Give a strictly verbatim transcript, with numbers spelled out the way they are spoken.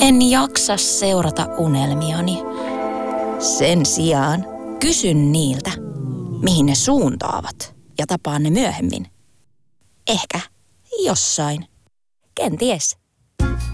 En jaksa seurata unelmiani. Sen sijaan kysyn niiltä, mihin ne suuntaavat, ja tapaan ne myöhemmin. Ehkä jossain. Kenties